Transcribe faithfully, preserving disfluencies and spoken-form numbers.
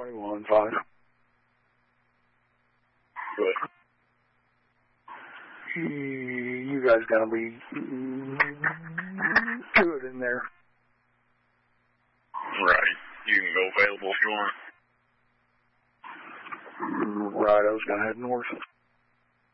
twenty-one, five. Good. You guys gotta be good in there. Right. You can go available if you want. Right, I was gonna head north.